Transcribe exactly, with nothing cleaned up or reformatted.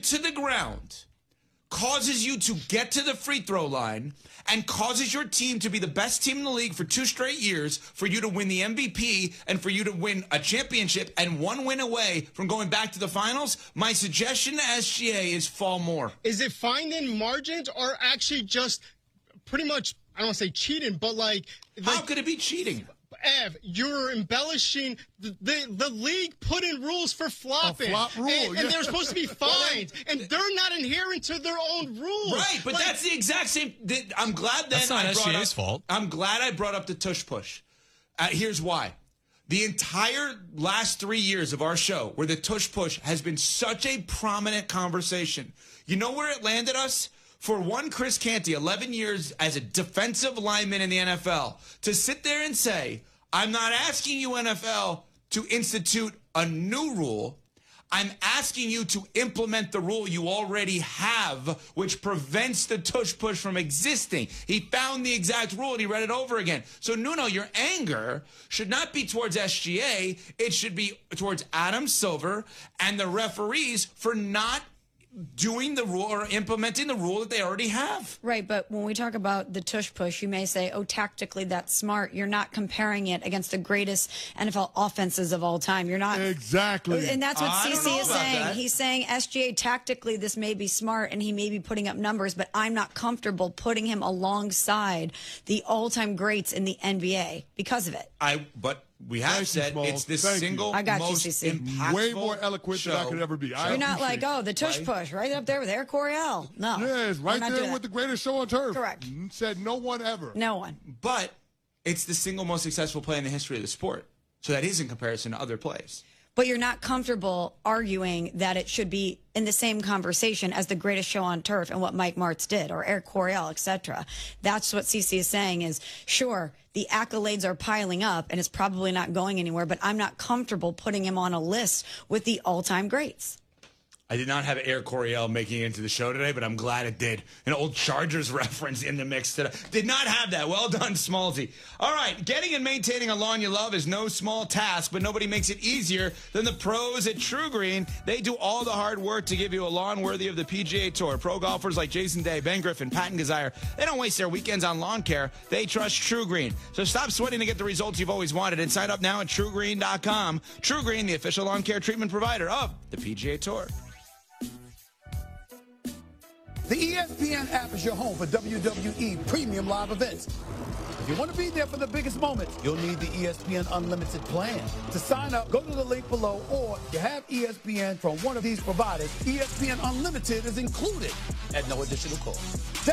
to the ground, causes you to get to the free throw line, and causes your team to be the best team in the league for two straight years, for you to win the M V P and for you to win a championship and one win away from going back to the finals, my suggestion to S G A is fall more. Is it finding margins or actually just pretty much, I don't want to say cheating, but like... How like, could it be cheating? Ev, you're embellishing. The, the the league put in rules for flopping. A flop rule, and, yeah. and they're supposed to be fines, and they're not adhering to their own rules. Right, but like, that's the exact same. I'm glad that That's not I brought S G A's up, fault. I'm glad I brought up the tush push. Uh, here's why. The entire last three years of our show, where the tush push has been such a prominent conversation, you know where it landed us? For one, Chris Canty, eleven years as a defensive lineman in the N F L, to sit there and say, I'm not asking you, N F L, to institute a new rule. I'm asking you to implement the rule you already have, which prevents the tush push from existing. He found the exact rule and he read it over again. So, Nuno, your anger should not be towards S G A. It should be towards Adam Silver and the referees for not doing the rule or implementing the rule that they already have. Right, but when we talk about the tush push, you may say, oh, tactically, that's smart. You're not comparing it against the greatest N F L offenses of all time. You're not. Exactly. And that's what I don't C C know is about saying. that. He's saying S G A tactically, this may be smart, and he may be putting up numbers, but I'm not comfortable putting him alongside the all-time greats in the N B A because of it. I, but we have Thank you, said Smalls. it's the Thank you. single I got you, most C C. impactful Way more eloquent show. than I could ever be. I You're not like, appreciate oh, the tush Right? push, right up there with Eric Coryell. No. Yes, I'm right not there doing with that. the greatest show on turf. Correct. Said no one ever. No one. But it's the single most successful play in the history of the sport. So that is in comparison to other plays. But you're not comfortable arguing that it should be in the same conversation as the greatest show on turf and what Mike Martz did or Eric Coryell, et cetera. That's what C C is saying is, sure, the accolades are piling up and it's probably not going anywhere, but I'm not comfortable putting him on a list with the all-time greats. I did not have Eric Coryell making it into the show today, but I'm glad it did. An old Chargers reference in the mix today. Did not have that. Well done, Smallsy. All right, getting and maintaining a lawn you love is no small task, but nobody makes it easier than the pros at True Green. They do all the hard work to give you a lawn worthy of the P G A Tour. Pro golfers like Jason Day, Ben Griffin, Patton Gazire, they don't waste their weekends on lawn care. They trust True Green. So stop sweating to get the results you've always wanted and sign up now at True Green dot com. True Green, the official lawn care treatment provider of the P G A Tour. The E S P N app is your home for W W E premium live events. If you want to be there for the biggest moments, you'll need the E S P N Unlimited plan. To sign up, go to the link below, or if you have E S P N from one of these providers, E S P N Unlimited is included at no additional cost.